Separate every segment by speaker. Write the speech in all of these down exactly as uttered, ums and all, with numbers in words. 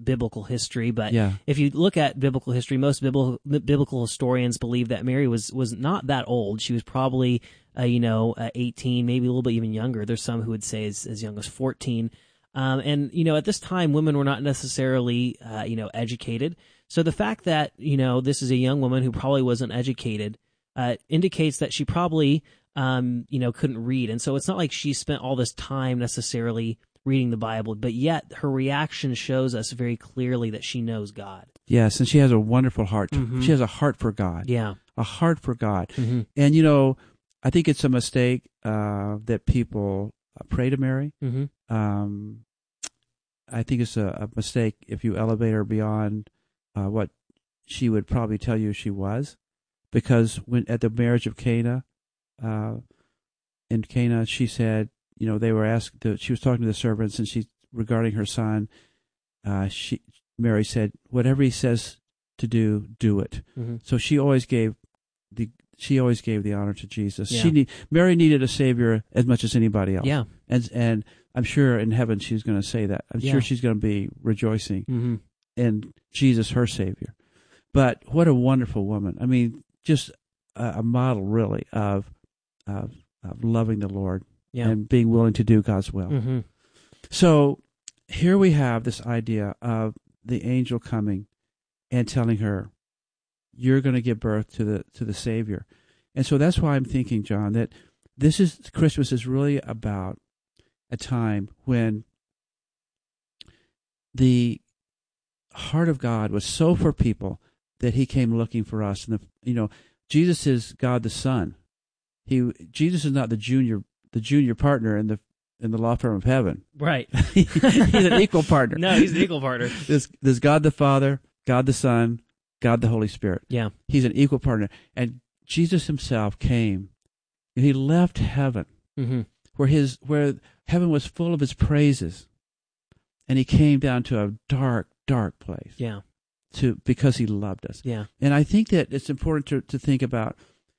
Speaker 1: biblical history, but
Speaker 2: Yeah.
Speaker 1: if you look at biblical history, most biblical biblical historians believe that Mary was was not that old. She was probably uh, you know uh, eighteen, maybe a little bit even younger. There's some who would say as, as young as fourteen. Um, and you know, at this time, women were not necessarily uh, you know educated. So the fact that you know this is a young woman who probably wasn't educated uh, indicates that she probably um, you know couldn't read, and so it's not like she spent all this time necessarily reading the Bible, but yet her reaction shows us very clearly that she knows God.
Speaker 2: Yes, and she has a wonderful heart.
Speaker 1: Mm-hmm.
Speaker 2: She has a heart for God.
Speaker 1: Yeah.
Speaker 2: A heart for God.
Speaker 1: Mm-hmm.
Speaker 2: And, you know, I think it's a mistake uh, that people uh, pray to Mary.
Speaker 1: Mm-hmm.
Speaker 2: Um, I think it's a, a mistake if you elevate her beyond uh, what she would probably tell you she was. Because when at the marriage of Cana, uh, in Cana, she said, you know, they were asked, to, she was talking to the servants, and she, regarding her son, uh, she, Mary said, whatever he says to do, do it.
Speaker 1: Mm-hmm.
Speaker 2: So she always gave the, she always gave the honor to Jesus.
Speaker 1: Yeah.
Speaker 2: She need, Mary needed a savior as much as anybody else.
Speaker 1: Yeah.
Speaker 2: And, and I'm sure in heaven she's going to say that. I'm
Speaker 1: Yeah.
Speaker 2: sure she's going to be rejoicing
Speaker 1: Mm-hmm.
Speaker 2: in Jesus, her savior. But what a wonderful woman. I mean, just a, a model really of, of, of loving the Lord.
Speaker 1: Yeah.
Speaker 2: And being willing to do God's will.
Speaker 1: Mm-hmm.
Speaker 2: So here we have this idea of the angel coming and telling her, you're going to give birth to the to the Savior. And so that's why I'm thinking, John, that this is Christmas is really about a time when the heart of God was so for people that he came looking for us. And the, you know, Jesus is God the Son. He Jesus is not the junior the junior partner in the in the law firm of heaven.
Speaker 1: Right.
Speaker 2: He's an equal partner.
Speaker 1: No, he's an equal partner.
Speaker 2: There's, there's God the Father, God the Son, God the Holy Spirit.
Speaker 1: Yeah.
Speaker 2: He's an equal partner. And Jesus himself came, and he left heaven,
Speaker 1: Mm-hmm.
Speaker 2: where his where heaven was full of his praises, and he came down to a dark, dark place.
Speaker 1: Yeah.
Speaker 2: To because he loved us.
Speaker 1: Yeah.
Speaker 2: And I think that it's important to, to think about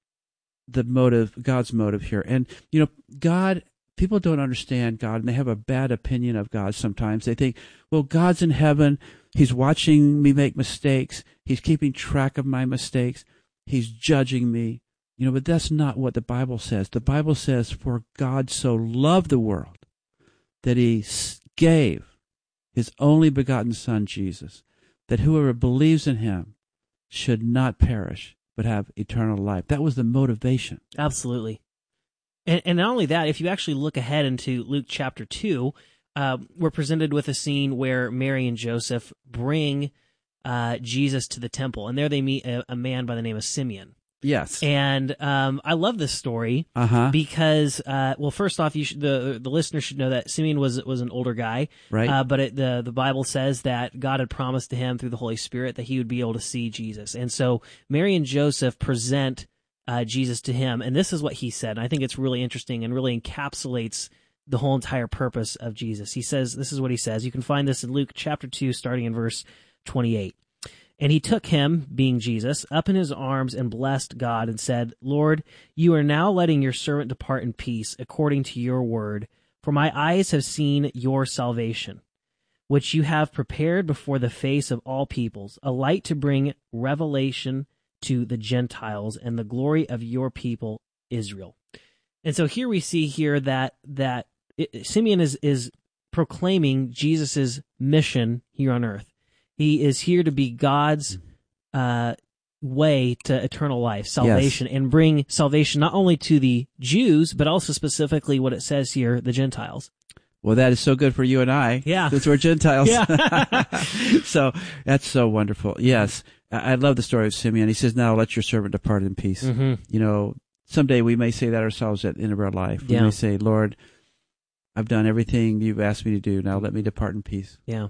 Speaker 2: the motive, God's motive here. And, you know, God, people don't understand God, and they have a bad opinion of God sometimes. They think, well, God's in heaven. He's watching me make mistakes. He's keeping track of my mistakes. He's judging me. You know, but that's not what the Bible says. The Bible says, for God so loved the world that he gave his only begotten Son, Jesus, that whoever believes in him should not perish, but have eternal life. That was the motivation.
Speaker 1: Absolutely. And, and not only that, if you actually look ahead into Luke chapter two, uh, we're presented with a scene where Mary and Joseph bring uh, Jesus to the temple, and there they meet a, a man by the name of Simeon.
Speaker 2: Yes.
Speaker 1: And um, I love this story
Speaker 2: uh-huh.
Speaker 1: because, uh, well, first off, you should, the the listener should know that Simeon was was an older guy,
Speaker 2: right?
Speaker 1: Uh, but it, the the Bible says that God had promised to him through the Holy Spirit that he would be able to see Jesus, and so Mary and Joseph present uh, Jesus to him, and this is what he said. And I think it's really interesting and really encapsulates the whole entire purpose of Jesus. He says, this is what he says. You can find this in Luke chapter two, starting in verse twenty-eight. And he took him, being Jesus, up in his arms and blessed God and said, Lord, you are now letting your servant depart in peace according to your word, for my eyes have seen your salvation, which you have prepared before the face of all peoples, a light to bring revelation to the Gentiles and the glory of your people, Israel. And so here we see here that that it, Simeon is, is proclaiming Jesus' mission here on earth. He is here to be God's uh, way to eternal life, salvation, yes. and bring salvation not only to the Jews, but also specifically what it says here, the Gentiles.
Speaker 2: Well, that is so good for you and I.
Speaker 1: Yeah.
Speaker 2: Since we're Gentiles.
Speaker 1: Yeah.
Speaker 2: So that's so wonderful. Yes. I love the story of Simeon. He says, now let your servant depart in peace.
Speaker 1: Mm-hmm.
Speaker 2: You know, someday we may say that ourselves at the end of our life. We
Speaker 1: yeah.
Speaker 2: may say, Lord, I've done everything you've asked me to do. Now let me depart in peace.
Speaker 1: Yeah.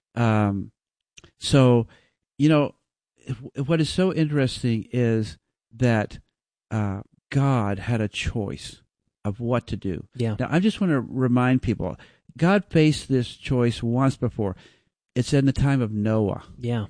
Speaker 2: Um, so, you know, what is so interesting is that uh, God had a choice of what to do.
Speaker 1: Yeah.
Speaker 2: Now, I just want to remind people, God faced this choice once before. It's in the time of Noah.
Speaker 1: Yeah.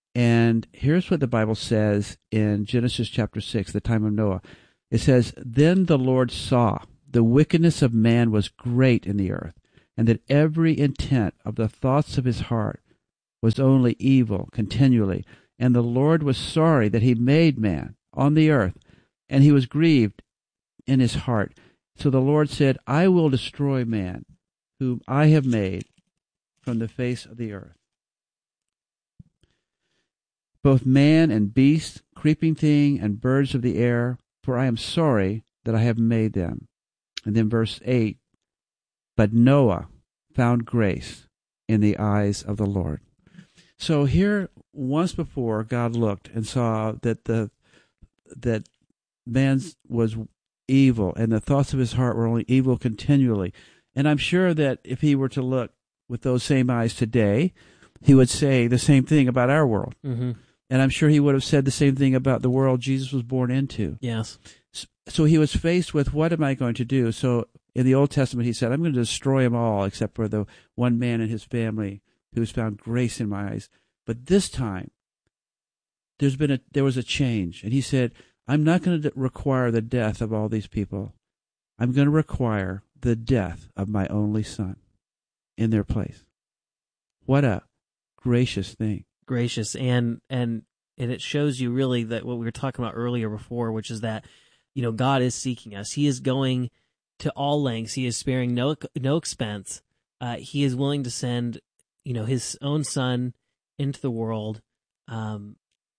Speaker 2: And here's what the Bible says in Genesis chapter six, the time of Noah. It says, then the Lord saw the wickedness of man was great in the earth, and that every intent of the thoughts of his heart was only evil continually. And the Lord was sorry that he made man on the earth, and he was grieved in his heart. So the Lord said, I will destroy man, whom I have made from the face of the earth. Both man and beast, creeping thing, and birds of the air, for I am sorry that I have made them. And then verse eight, but Noah found grace in the eyes of the Lord. So here, once before, God looked and saw that the that man was evil, and the thoughts of his heart were only evil continually. And I'm sure that if he were to look with those same eyes today, he would say the same thing about our world.
Speaker 1: Mm-hmm.
Speaker 2: And I'm sure he would have said the same thing about the world Jesus was born into.
Speaker 1: Yes.
Speaker 2: So he was faced with, what am I going to do? So in the Old Testament, he said, I'm going to destroy them all except for the one man and his family who has found grace in my eyes. But this time, there's been a there was a change. And he said, I'm not going to require the death of all these people. I'm going to require the death of my only son in their place. What a gracious thing.
Speaker 1: Gracious. And, and, and it shows you really that what we were talking about earlier before, which is that, you know, God is seeking us. He is going to all lengths. He is sparing no, no expense. Uh, he is willing to send, you know, his own son into the world, um,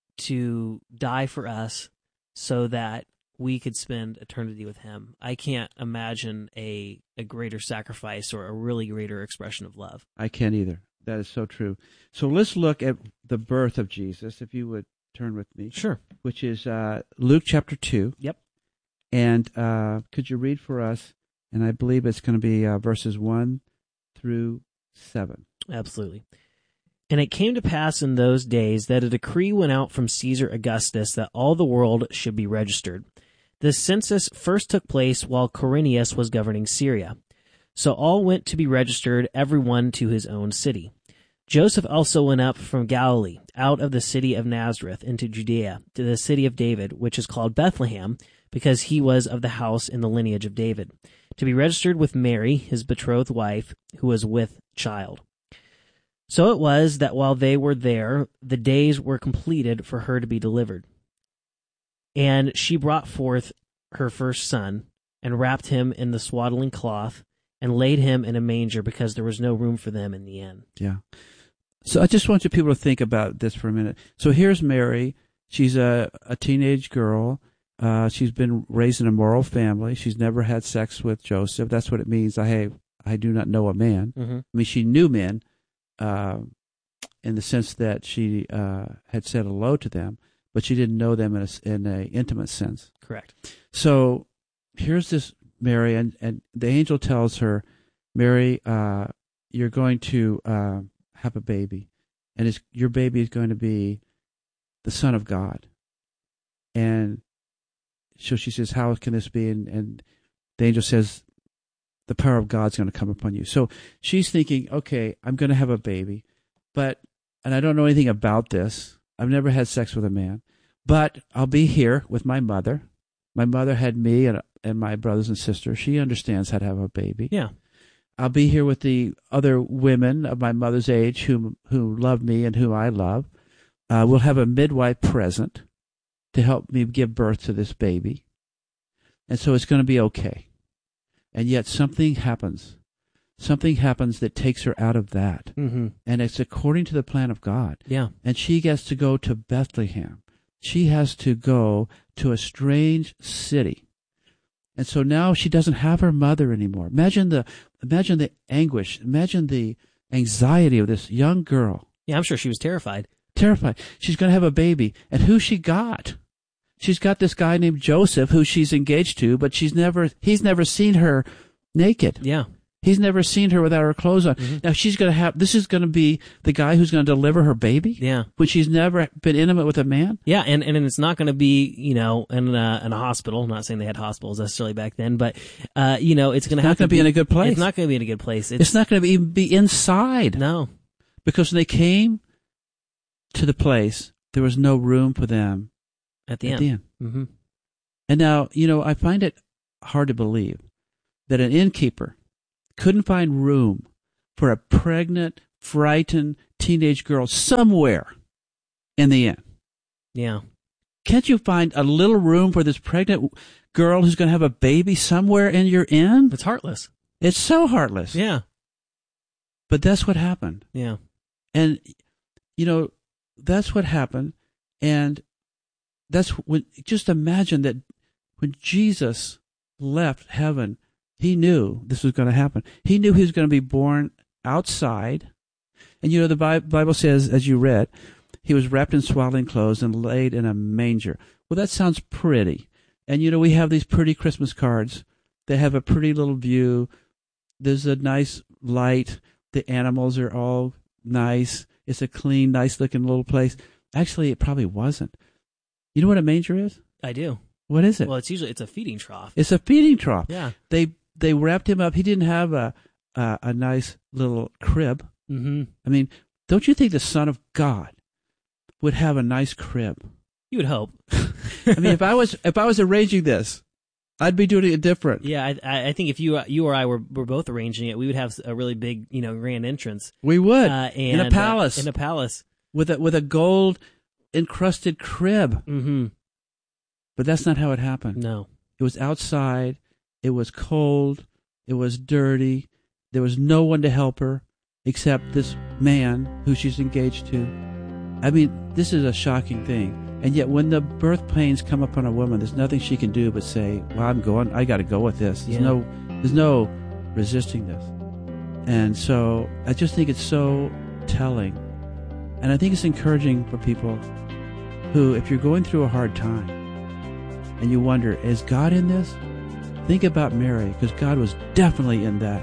Speaker 1: to die for us so that we could spend eternity with him. I can't imagine a, a greater sacrifice or a really greater expression of love.
Speaker 2: I can't either. That is so true. So let's look at the birth of Jesus, if you would turn with me.
Speaker 1: Sure.
Speaker 2: Which is uh, Luke chapter two.
Speaker 1: Yep.
Speaker 2: And uh, could you read for us? And I believe it's going to be uh, verses one through seven.
Speaker 1: Absolutely. And it came to pass in those days that a decree went out from Caesar Augustus that all the world should be registered. The census first took place while Quirinius was governing Syria. So all went to be registered, everyone to his own city. Joseph also went up from Galilee, out of the city of Nazareth, into Judea, to the city of David, which is called Bethlehem, because he was of the house in the lineage of David, to be registered with Mary, his betrothed wife, who was with child. So it was that while they were there, the days were completed for her to be delivered. And she brought forth her first son, and wrapped him in the swaddling cloth, and laid him in a manger, because there was no room for them in the inn.
Speaker 2: Yeah. So I just want you people to think about this for a minute. So here's Mary. She's a, a teenage girl. Uh, she's been raised in a moral family. She's never had sex with Joseph. That's what it means. I have, I do not know a man.
Speaker 1: Mm-hmm.
Speaker 2: I mean, she knew men uh, in the sense that she uh, had said hello to them, but she didn't know them in a, in a intimate sense.
Speaker 1: Correct.
Speaker 2: So here's this Mary, and, and the angel tells her, Mary, uh, you're going to uh, have a baby, and it's, your baby is going to be the Son of God. And so she says, how can this be? And, and the angel says, the power of God's going to come upon you. So she's thinking, okay, I'm going to have a baby, but, and I don't know anything about this. I've never had sex with a man, but I'll be here with my mother. My mother had me and, and my brothers and sisters. She understands how to have a baby.
Speaker 1: Yeah.
Speaker 2: I'll be here with the other women of my mother's age who, who love me and whom I love. Uh, we'll have a midwife present to help me give birth to this baby. And so it's going to be okay. And yet something happens. Something happens that takes her out of that.
Speaker 1: Mm-hmm.
Speaker 2: And it's according to the plan of God.
Speaker 1: Yeah.
Speaker 2: And she gets to go to Bethlehem. She has to go to a strange city. And so now she doesn't have her mother anymore. Imagine the imagine the anguish. Imagine the anxiety of this young girl.
Speaker 1: Yeah, I'm sure she was terrified.
Speaker 2: Terrified. She's going to have a baby. And who she got? She's got this guy named Joseph who she's engaged to, but she's never he's never seen her naked.
Speaker 1: Yeah.
Speaker 2: He's never seen her without her clothes on.
Speaker 1: Mm-hmm.
Speaker 2: Now she's going to have, this is going to be the guy who's going to deliver her baby?
Speaker 1: Yeah.
Speaker 2: When she's never been intimate with a man?
Speaker 1: Yeah, and, and it's not going to be, you know, in a, in a hospital. I'm not saying they had hospitals necessarily back then, but, uh, you know, it's going to have
Speaker 2: not
Speaker 1: to
Speaker 2: gonna be in a good place.
Speaker 1: It's not going to be in a good place. It's,
Speaker 2: It's not going to even be inside.
Speaker 1: No.
Speaker 2: Because when they came to the place, there was no room for them
Speaker 1: At the
Speaker 2: at
Speaker 1: end.
Speaker 2: the end.
Speaker 1: Mm-hmm.
Speaker 2: And now, you know, I find it hard to believe that an innkeeper couldn't find room for a pregnant, frightened teenage girl somewhere in the inn.
Speaker 1: Yeah.
Speaker 2: Can't you find a little room for this pregnant girl who's going to have a baby somewhere in your inn?
Speaker 1: It's heartless.
Speaker 2: It's so heartless.
Speaker 1: Yeah.
Speaker 2: But that's what happened.
Speaker 1: Yeah.
Speaker 2: And, you know, that's what happened. And that's when, just imagine that when Jesus left heaven, he knew this was going to happen. He knew he was going to be born outside. And, you know, the Bible says, as you read, he was wrapped in swaddling clothes and laid in a manger. Well, that sounds pretty. And, you know, we have these pretty Christmas cards. They have a pretty little view. There's a nice light. The animals are all nice. It's a clean, nice-looking little place. Actually, it probably wasn't. You know what a manger is?
Speaker 1: I do.
Speaker 2: What is it?
Speaker 1: Well, it's usually it's a feeding trough.
Speaker 2: It's a feeding trough.
Speaker 1: Yeah.
Speaker 2: They they wrapped him up. He didn't have a a, a nice little crib.
Speaker 1: Mm-hmm.
Speaker 2: I mean, don't you think the Son of God would have a nice crib?
Speaker 1: You would hope.
Speaker 2: I mean, if I was if I was arranging this, I'd be doing it different.
Speaker 1: Yeah, I, I think if you you or I were were both arranging it, we would have a really big, you know, grand entrance.
Speaker 2: We would
Speaker 1: uh, and,
Speaker 2: in a palace.
Speaker 1: Uh, in a palace
Speaker 2: with a with a gold encrusted crib.
Speaker 1: Mm-hmm.
Speaker 2: But that's not how it happened.
Speaker 1: No,
Speaker 2: it was outside. It was cold. It was dirty. There was no one to help her except this man who she's engaged to. I mean, this is a shocking thing. And yet when the birth pains come upon a woman, there's nothing she can do but say, well, I'm going, I got to go with this. There's
Speaker 1: yeah.
Speaker 2: no, there's no resisting this. And so I just think it's so telling. And I think it's encouraging for people who, if you're going through a hard time and you wonder, is God in this? Think about Mary, because God was definitely in that.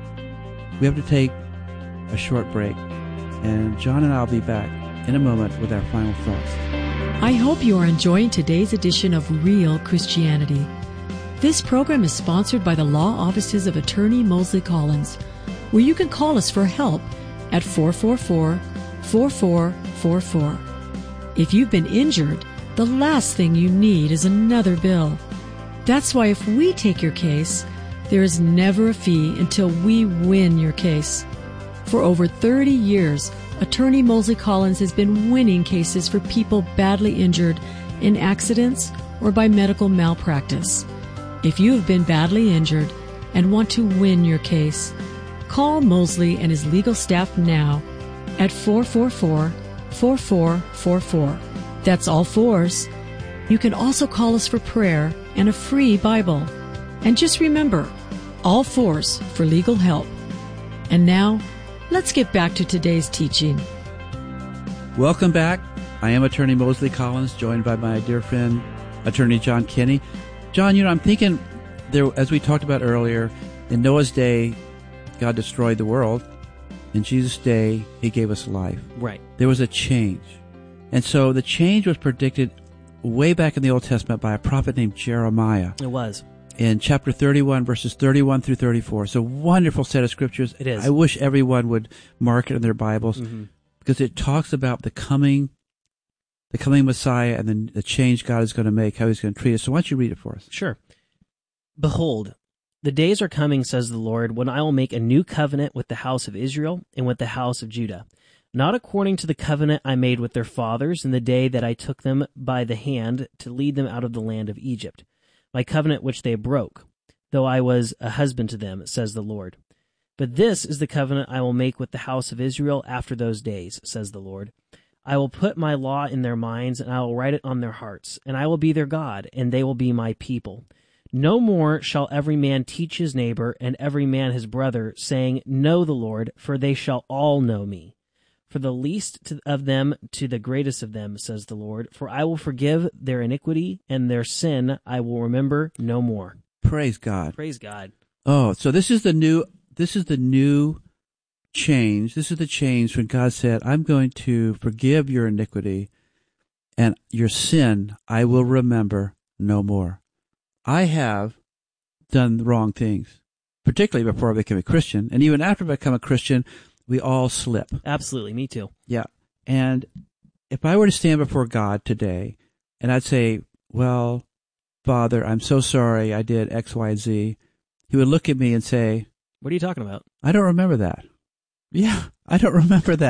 Speaker 2: We have to take a short break, and John and I will be back in a moment with our final thoughts.
Speaker 3: I hope you are enjoying today's edition of Real Christianity. This program is sponsored by the law offices of Attorney Mosley Collins, where you can call us for help at four four four, four four four four. If you've been injured, the last thing you need is another bill. That's why if we take your case, there is never a fee until we win your case. For over thirty years, Attorney Mosley Collins has been winning cases for people badly injured in accidents or by medical malpractice. If you have been badly injured and want to win your case, call Mosley and his legal staff now at four four four, four four four four. That's all fours. You can also call us for prayer and a free Bible. And just remember, all fours for legal help. And now, let's get back to today's teaching.
Speaker 2: Welcome back. I am Attorney Mosley Collins, joined by my dear friend, Attorney John Kinney. John, you know, I'm thinking, there, as we talked about earlier, in Noah's day, God destroyed the world. In Jesus' day, he gave us life.
Speaker 1: Right.
Speaker 2: There was a change. And so the change was predicted way back in the Old Testament by a prophet named Jeremiah.
Speaker 1: It was.
Speaker 2: In chapter thirty-one, verses thirty-one through thirty-four. It's a wonderful set of scriptures.
Speaker 1: It is.
Speaker 2: I wish everyone would mark it in their Bibles, mm-hmm. because it talks about the coming, the coming Messiah and the, the change God is going to make, how he's going to treat us. So why don't you read it for us?
Speaker 1: Sure. Behold, the days are coming, says the Lord, when I will make a new covenant with the house of Israel and with the house of Judah, not according to the covenant I made with their fathers in the day that I took them by the hand to lead them out of the land of Egypt, my covenant which they broke, though I was a husband to them, says the Lord. But this is the covenant I will make with the house of Israel after those days, says the Lord. I will put my law in their minds, and I will write it on their hearts, and I will be their God, and they will be my people. No more shall every man teach his neighbor, and every man his brother, saying, Know the Lord, for they shall all know me. For the least of them to the greatest of them, says the Lord, for I will forgive their iniquity, and their sin I will remember no more.
Speaker 2: Praise God.
Speaker 1: Praise God.
Speaker 2: Oh, so this is the new, this is the new change. This is the change when God said, I'm going to forgive your iniquity, and your sin I will remember no more. I have done wrong things, particularly before I became a Christian, and even after I become a Christian, we all slip.
Speaker 1: Absolutely, me too.
Speaker 2: Yeah. And if I were to stand before God today and I'd say, well, Father, I'm so sorry I did X, Y, Z, he would look at me and say,
Speaker 1: What are you talking about?
Speaker 2: I don't remember that. Yeah, I don't remember that.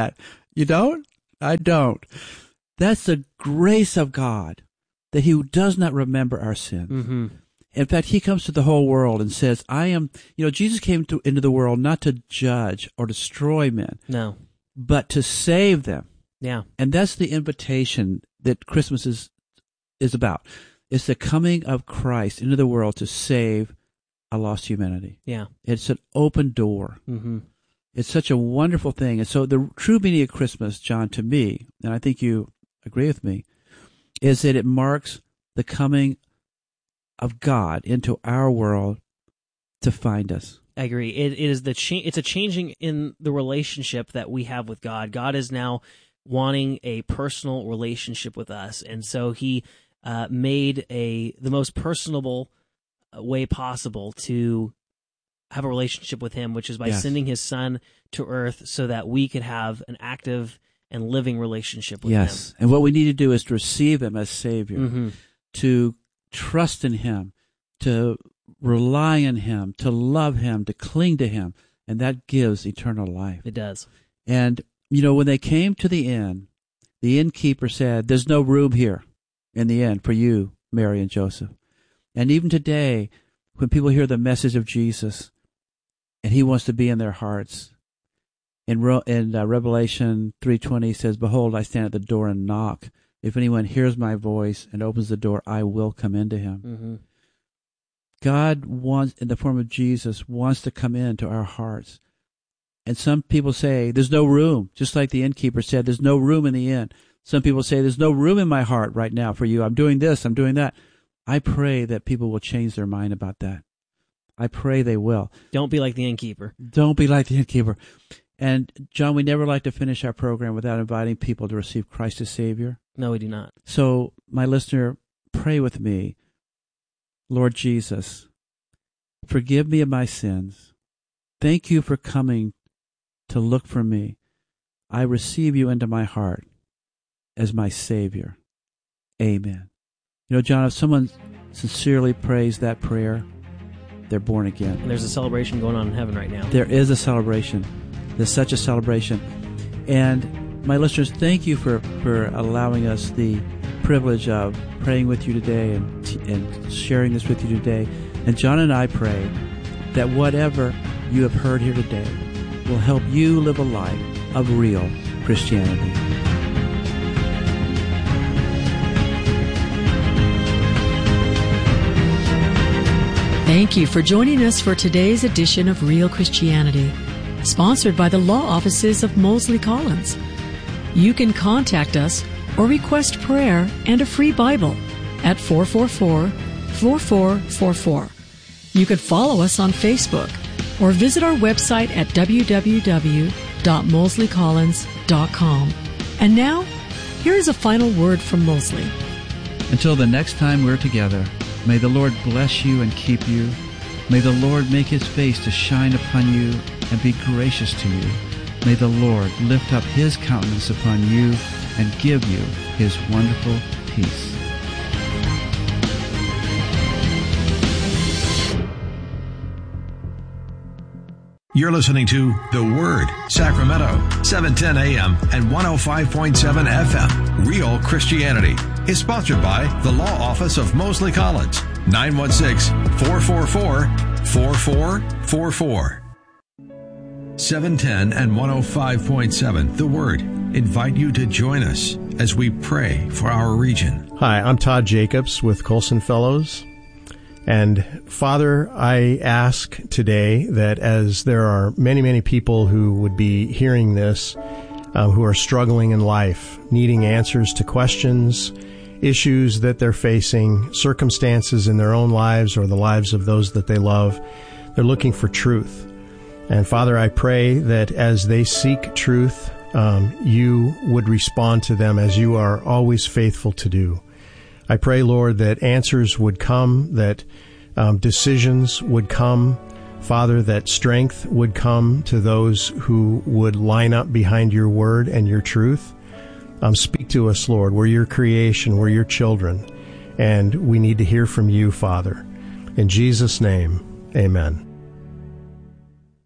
Speaker 2: You don't? I don't. That's the grace of God, that he does not remember our sins.
Speaker 1: Mm-hmm.
Speaker 2: In fact, he comes to the whole world and says, I am, you know, Jesus came to, into the world not to judge or destroy men,
Speaker 1: No.
Speaker 2: but to save them.
Speaker 1: Yeah.
Speaker 2: And that's the invitation that Christmas is, is about. It's the coming of Christ into the world to save a lost humanity.
Speaker 1: Yeah.
Speaker 2: It's an open door.
Speaker 1: Mm-hmm.
Speaker 2: It's such a wonderful thing. And so the true meaning of Christmas, John, to me, and I think you agree with me, is that it marks the coming of God into our world to find us.
Speaker 1: I agree. It, it is the cha- It's a changing in the relationship that we have with God. God is now wanting a personal relationship with us, and so He uh, made a the most personable way possible to have a relationship with Him, which is by
Speaker 2: Yes.
Speaker 1: sending His Son to earth so that we could have an active and living relationship with
Speaker 2: Yes. And what we need to do is to receive Him as Savior,
Speaker 1: Him. Mm-hmm.
Speaker 2: to trust in Him, to rely on Him, to love Him, to cling to Him, and that gives eternal life.
Speaker 1: It does.
Speaker 2: And, you know, when they came to the inn, the innkeeper said, there's no room here in the inn for you, Mary and Joseph. And even today, when people hear the message of Jesus, and He wants to be in their hearts, in, Ro- in uh, Revelation three twenty says, behold, I stand at the door and knock. If anyone hears my voice and opens the door, I will come into him.
Speaker 1: Mm-hmm.
Speaker 2: God wants, in the form of Jesus, wants to come into our hearts. And some people say, there's no room. Just like the innkeeper said, there's no room in the inn. Some people say, there's no room in my heart right now for you. I'm doing this, I'm doing that. I pray that people will change their mind about that. I pray they will.
Speaker 1: Don't be like the innkeeper.
Speaker 2: Don't be like the innkeeper. And, John, we never like to finish our program without inviting people to receive Christ as Savior.
Speaker 1: No, we do not.
Speaker 2: So, my listener, pray with me. Lord Jesus, forgive me of my sins. Thank you for coming to look for me. I receive you into my heart as my Savior. Amen. You know, John, if someone sincerely prays that prayer, they're born again.
Speaker 1: And there's a celebration going on in heaven right now.
Speaker 2: There is a celebration. There's such a celebration. And my listeners, thank you for, for allowing us the privilege of praying with you today and, and sharing this with you today. And John and I pray that whatever you have heard here today will help you live a life of real Christianity.
Speaker 3: Thank you for joining us for today's edition of Real Christianity, sponsored by the law offices of Mosley Collins. You can contact us or request prayer and a free Bible at four four four, four four four four. You can follow us on Facebook or visit our website at w w w dot mosley collins dot com. And now, here is a final word from Mosley.
Speaker 2: Until the next time we're together, may the Lord bless you and keep you. May the Lord make His face to shine upon you and be gracious to you. May the Lord lift up His countenance upon you and give you His wonderful peace.
Speaker 4: You're listening to The Word, Sacramento, seven ten a m and one oh five point seven F M. Real Christianity is sponsored by the Law Office of Mosley Collins, nine one six, four four four, four four four four. seven ten and one oh five point seven, The Word, invite you to join us as we pray for our region.
Speaker 5: Hi, I'm Todd Jacobs with Colson Fellows. And Father, I ask today that as there are many, many people who would be hearing this, uh, who are struggling in life, needing answers to questions, issues that they're facing, circumstances in their own lives or the lives of those that they love, they're looking for truth. And Father, I pray that as they seek truth, um, you would respond to them as you are always faithful to do. I pray, Lord, that answers would come, that um, decisions would come, Father, that strength would come to those who would line up behind your word and your truth. Um, speak to us, Lord. We're your creation. We're your children. And we need to hear from you, Father. In Jesus' name, amen.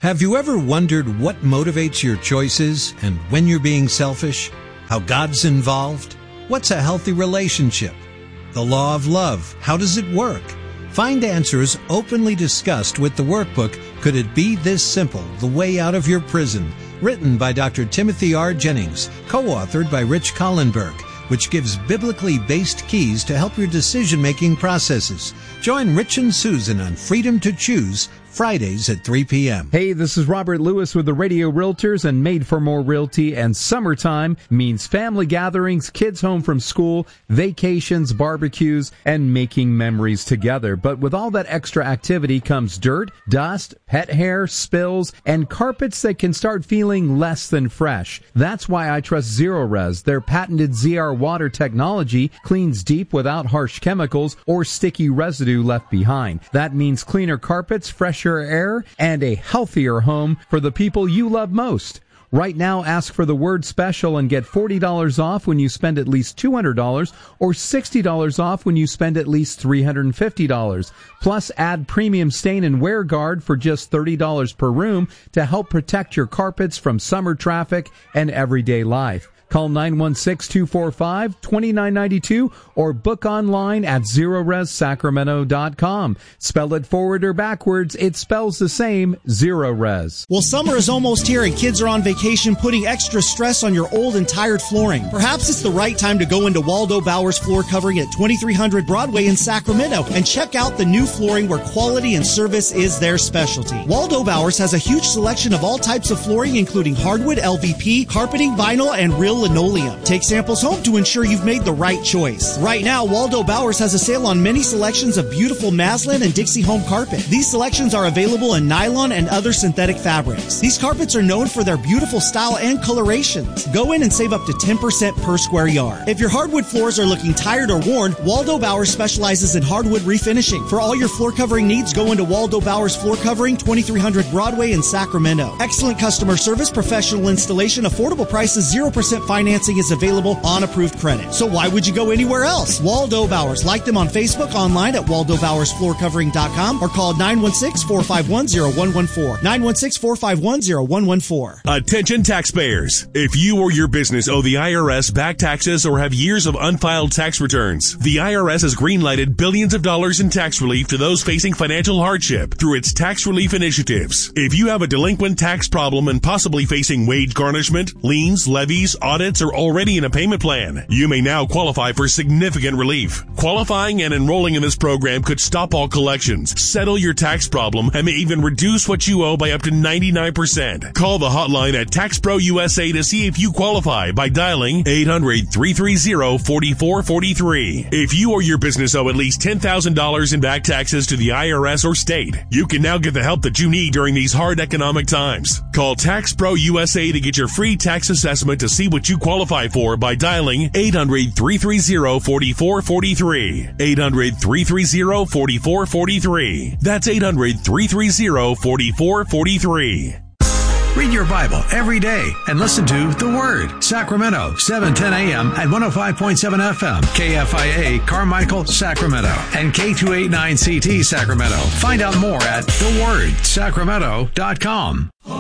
Speaker 6: Have you ever wondered what motivates your choices and when you're being selfish? How God's involved? What's a healthy relationship? The law of love, how does it work? Find answers openly discussed with the workbook, Could It Be This Simple? The Way Out of Your Prison, written by Doctor Timothy R. Jennings, co-authored by Rich Collenberg, which gives biblically based keys to help your decision-making processes. Join Rich and Susan on Freedom to Choose, Fridays at three p.m.
Speaker 7: Hey, this is Robert Lewis with the Radio Realtors and Made for More Realty, and summertime means family gatherings, kids home from school, vacations, barbecues, and making memories together. But with all that extra activity comes dirt, dust, pet hair, spills, and carpets that can start feeling less than fresh. That's why I trust Zerorez. Their patented Z R water technology cleans deep without harsh chemicals or sticky residue left behind. That means cleaner carpets, fresh air, and a healthier home for the people you love most. Right now, ask for the word special and get forty dollars off when you spend at least two hundred dollars or sixty dollars off when you spend at least three hundred fifty dollars. Plus, add premium stain and wear guard for just thirty dollars per room to help protect your carpets from summer traffic and everyday life. Call nine one six, two four five, two nine nine two or book online at Zerorez Sacramento dot com. Spell it forward or backwards, it spells the same, Zerorez.
Speaker 8: Well, summer is almost here and kids are on vacation, putting extra stress on your old and tired flooring. Perhaps it's the right time to go into Waldo Bowers Floor Covering at twenty-three hundred Broadway in Sacramento and check out the new flooring where quality and service is their specialty. Waldo Bowers has a huge selection of all types of flooring, including hardwood, L V P, carpeting, vinyl, and real linoleum. Take samples home to ensure you've made the right choice. Right now, Waldo Bowers has a sale on many selections of beautiful Maslin and Dixie home carpet. These selections are available in nylon and other synthetic fabrics. These carpets are known for their beautiful style and colorations. Go in and save up to ten percent per square yard. If your hardwood floors are looking tired or worn, Waldo Bowers specializes in hardwood refinishing. For all your floor covering needs, go into Waldo Bowers Floor Covering, twenty-three hundred Broadway in Sacramento. Excellent customer service, professional installation, affordable prices, zero percent financing is available on approved credit. So why would you go anywhere else? Waldo Bowers. Like them on Facebook, online at waldo bowers floor covering dot com, or call nine one six, four five one, zero one one four. nine one six, four five one, zero one one four.
Speaker 9: Attention taxpayers. If you or your business owe the I R S back taxes or have years of unfiled tax returns, the I R S has greenlighted billions of dollars in tax relief to those facing financial hardship through its tax relief initiatives. If you have a delinquent tax problem and possibly facing wage garnishment, liens, levies, audits, or already in a payment plan, you may now qualify for significant relief. Qualifying and enrolling in this program could stop all collections, settle your tax problem, and may even reduce what you owe by up to ninety-nine percent. Call the hotline at Tax Pro U S A to see if you qualify by dialing eight hundred, three three zero, four four four three. If you or your business owe at least ten thousand dollars in back taxes to the I R S or state, you can now get the help that you need during these hard economic times. Call Tax Pro U S A to get your free tax assessment to see what you qualify for by dialing eight hundred, three three zero, four four four three. eight hundred, three three zero, four four four three. That's eight hundred, three three zero, four four four three.
Speaker 4: Read your Bible every day and listen to The Word. Sacramento, seven ten a.m. at one oh five point seven F M. K F I A, Carmichael, Sacramento. And K two eighty-nine C T, Sacramento. Find out more at the word sacramento dot com.